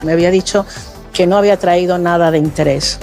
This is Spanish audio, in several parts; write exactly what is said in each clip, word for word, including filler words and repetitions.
Me había dicho que no había traído nada de interés.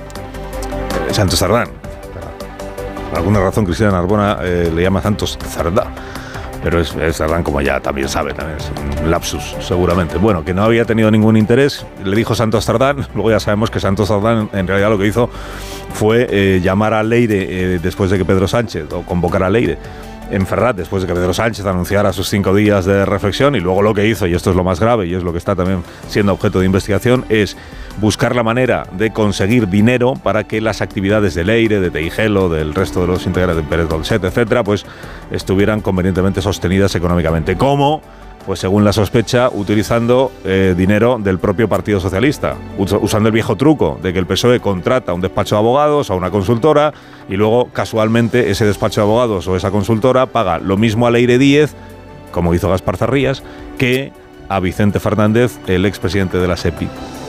Santos Cerdán. Por alguna razón Cristina Narbona eh, le llama Santos Cerdá, pero es, es Cerdán, como ya también sabe, también es un lapsus seguramente. Bueno, que no había tenido ningún interés, le dijo Santos Cerdán. Luego ya sabemos que Santos Cerdán en realidad lo que hizo fue eh, llamar a Leire eh, después de que Pedro Sánchez, o convocar a Leire en Ferraz, después de que Pedro Sánchez anunciara sus cinco días de reflexión, y luego lo que hizo, y esto es lo más grave y es lo que está también siendo objeto de investigación, es buscar la manera de conseguir dinero para que las actividades de Leire, de Teijelo, del resto de los integrantes de Pérez Dolcet, etcétera, pues estuvieran convenientemente sostenidas económicamente. ¿Cómo? Pues según la sospecha, utilizando eh, dinero del propio Partido Socialista, us- usando el viejo truco de que el P S O E contrata a un despacho de abogados, a una consultora, y luego casualmente ese despacho de abogados o esa consultora paga lo mismo a Leire Díez, como hizo Gaspar Zarrías, que a Vicente Fernández, el expresidente de la SEPI,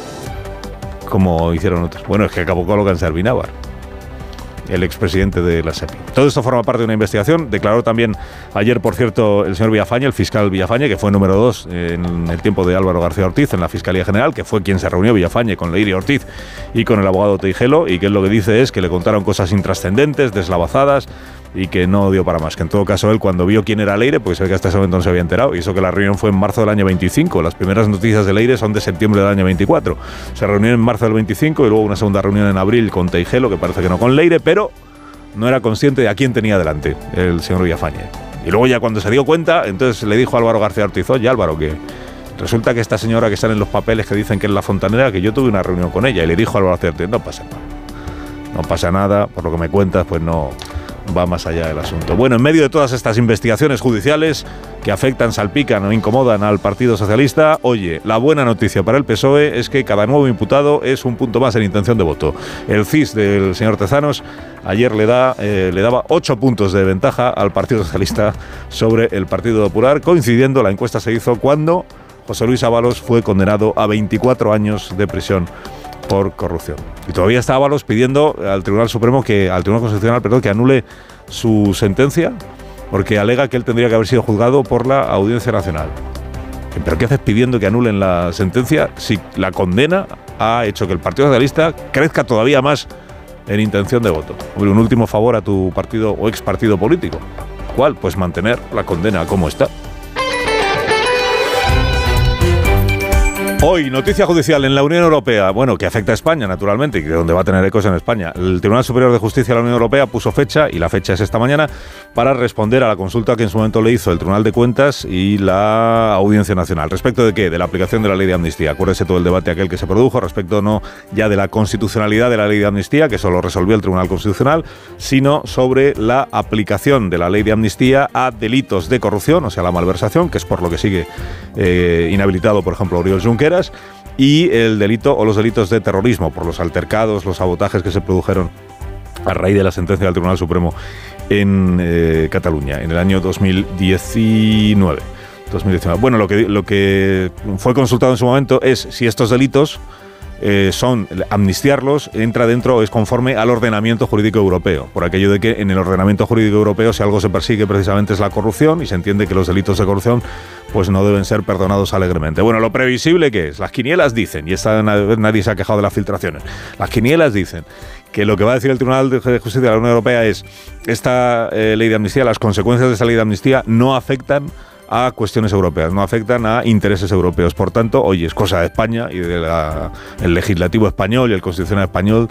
como hicieron otros. Bueno, es que acabó con lo que Servinávar, el expresidente de la SEPI. Todo esto forma parte de una investigación. Declaró también ayer, por cierto, el señor Villafañe, el fiscal Villafañe, que fue número dos en el tiempo de Álvaro García Ortiz en la Fiscalía General, que fue quien se reunió, Villafañe, con Leire Ortiz y con el abogado Teijelo, y que él lo que dice es que le contaron cosas intrascendentes, deslavazadas, y que no dio para más. Que en todo caso él, cuando vio quién era Leire, pues se ve que hasta ese momento no se había enterado, y eso que la reunión fue en marzo del año veinticinco. Las primeras noticias de Leire son de septiembre del año veinticuatro. Se reunió en marzo del veinticinco y luego una segunda reunión en abril con Teijelo, que parece que no con Leire, pero no era consciente de a quién tenía delante el señor Villafañe. Y luego ya cuando se dio cuenta, entonces le dijo a Álvaro García Ortiz: oye, Álvaro, que resulta que esta señora que sale en los papeles que dicen que es la fontanera, que yo tuve una reunión con ella. Y le dijo a Álvaro García Ortiz: no pasa nada, no pasa nada, por lo que me cuentas, pues no va más allá del asunto. Bueno, en medio de todas estas investigaciones judiciales que afectan, salpican o incomodan al Partido Socialista, oye, la buena noticia para el P S O E es que cada nuevo imputado es un punto más en intención de voto. El C I S del señor Tezanos ayer le, da, eh, le daba ocho puntos de ventaja al Partido Socialista sobre el Partido Popular, coincidiendo, la encuesta se hizo cuando José Luis Ábalos fue condenado a veinticuatro años de prisión por corrupción. Y todavía está Ábalos pidiendo al Tribunal Supremo, que al Tribunal Constitucional, perdón, que anule su sentencia, porque alega que él tendría que haber sido juzgado por la Audiencia Nacional. ¿Pero qué haces pidiendo que anulen la sentencia si la condena ha hecho que el Partido Socialista crezca todavía más en intención de voto? Hombre, un último favor a tu partido o ex partido político. ¿Cuál? Pues mantener la condena como está. Hoy, noticia judicial en la Unión Europea, bueno, que afecta a España, naturalmente, y que donde va a tener ecos en España. El Tribunal Superior de Justicia de la Unión Europea puso fecha, y la fecha es esta mañana, para responder a la consulta que en su momento le hizo el Tribunal de Cuentas y la Audiencia Nacional. ¿Respecto de qué? De la aplicación de la ley de amnistía. Acuérdese todo el debate aquel que se produjo, respecto no ya de la constitucionalidad de la ley de amnistía, que eso lo resolvió el Tribunal Constitucional, sino sobre la aplicación de la ley de amnistía a delitos de corrupción, o sea, la malversación, que es por lo que sigue eh, inhabilitado, por ejemplo, Oriol Junqueras, y el delito o los delitos de terrorismo, por los altercados, los sabotajes que se produjeron a raíz de la sentencia del Tribunal Supremo en eh, Cataluña, en el año dos mil diecinueve. dos mil diecinueve. Bueno, lo que, lo que fue consultado en su momento es si estos delitos eh, son, amnistiarlos, entra dentro o es conforme al ordenamiento jurídico europeo, por aquello de que en el ordenamiento jurídico europeo, si algo se persigue precisamente es la corrupción, y se entiende que los delitos de corrupción pues no deben ser perdonados alegremente. Bueno, lo previsible que es, las quinielas dicen, y esta nadie se ha quejado de las filtraciones, las quinielas dicen que lo que va a decir el Tribunal de Justicia de la Unión Europea es: esta eh, ley de amnistía, las consecuencias de esta ley de amnistía no afectan a cuestiones europeas, no afectan a intereses europeos. Por tanto, oye, es cosa de España y del legislativo español y el constitucional español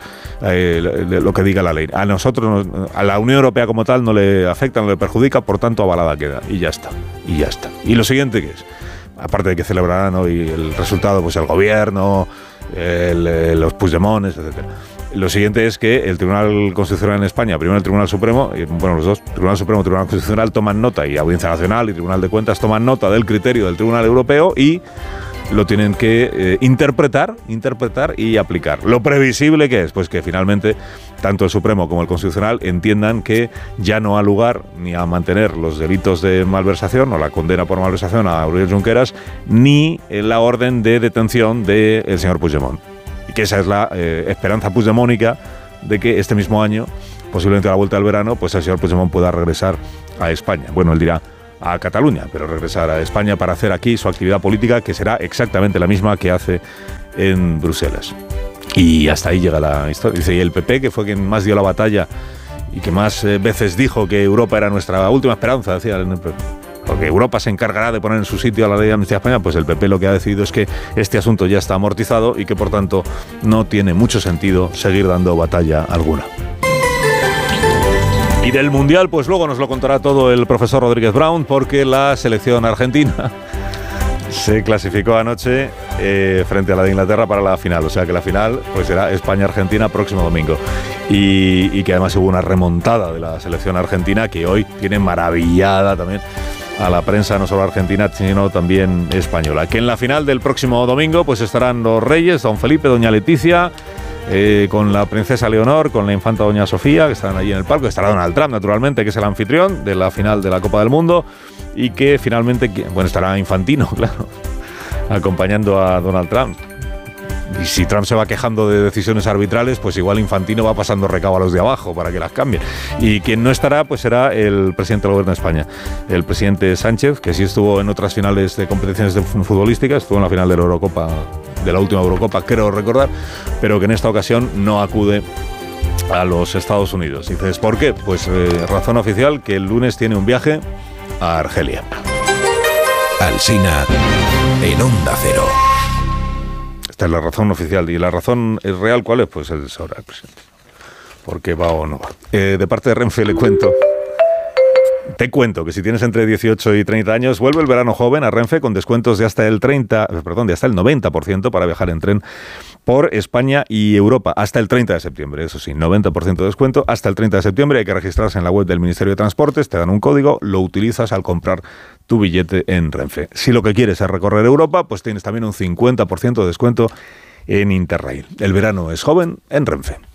eh, lo que diga la ley. A nosotros, a la Unión Europea como tal, no le afecta, no le perjudica, por tanto, avalada queda. Y ya está, y ya está. Y lo siguiente que es, aparte de que celebrarán hoy el resultado, pues el gobierno, el, el, los Puigdemonts, etcétera. Lo siguiente es que el Tribunal Constitucional en España, primero el Tribunal Supremo, y, bueno, los dos, Tribunal Supremo y Tribunal Constitucional, toman nota, y Audiencia Nacional y Tribunal de Cuentas toman nota del criterio del Tribunal Europeo y lo tienen que eh, interpretar, interpretar y aplicar. Lo previsible que es, pues que finalmente tanto el Supremo como el Constitucional entiendan que ya no ha lugar ni a mantener los delitos de malversación o la condena por malversación a Oriol Junqueras, ni la orden de detención del señor Puigdemont. Y que esa es la eh, esperanza puigdemónica de que este mismo año, posiblemente a la vuelta del verano, pues el señor Puigdemont pueda regresar a España. Bueno, él dirá a Cataluña, pero regresar a España para hacer aquí su actividad política, que será exactamente la misma que hace en Bruselas. Y hasta ahí llega la historia. Dice, y el P P, que fue quien más dio la batalla y que más eh, veces dijo que Europa era nuestra última esperanza, decía el P P, porque Europa se encargará de poner en su sitio a la ley de amnistía española, pues el P P lo que ha decidido es que este asunto ya está amortizado y que por tanto no tiene mucho sentido seguir dando batalla alguna. Y del Mundial, pues luego nos lo contará todo el profesor Rodríguez Brown, porque la selección argentina se clasificó anoche eh, frente a la de Inglaterra para la final. O sea que la final pues será España-Argentina próximo domingo. Y, y que además hubo una remontada de la selección argentina que hoy tiene maravillada también a la prensa, no solo argentina, sino también española. Que en la final del próximo domingo pues estarán los reyes, don Felipe, doña Leticia, Eh, con la princesa Leonor, con la infanta doña Sofía, que estarán allí en el palco. Estará Donald Trump, naturalmente, que es el anfitrión de la final de la Copa del Mundo, y que finalmente, bueno, estará Infantino, claro, acompañando a Donald Trump. Y si Trump se va quejando de decisiones arbitrales, pues igual Infantino va pasando recabo a los de abajo para que las cambien. Y quien no estará, pues será el presidente del gobierno de España, el presidente Sánchez, que sí estuvo en otras finales de competiciones de futbolísticas, estuvo en la final de la Eurocopa, de la última Eurocopa, creo recordar, pero que en esta ocasión no acude a los Estados Unidos. Y dices, ¿por qué? Pues eh, razón oficial, que el lunes tiene un viaje a Argelia. Alsina en Onda Cero. Esta es la razón oficial. ¿Y la razón real cuál es? Pues el sabrá el presidente. ¿Por qué va o no va? Eh, de parte de Renfe le cuento... Te cuento que si tienes entre dieciocho y treinta años, vuelve el verano joven a Renfe con descuentos de hasta el treinta, perdón, de hasta el noventa por ciento para viajar en tren por España y Europa hasta el treinta de septiembre. Eso sí, noventa por ciento de descuento hasta el treinta de septiembre. Hay que registrarse en la web del Ministerio de Transportes, te dan un código, lo utilizas al comprar tu billete en Renfe. Si lo que quieres es recorrer Europa, pues tienes también un cincuenta por ciento de descuento en Interrail. El verano es joven en Renfe.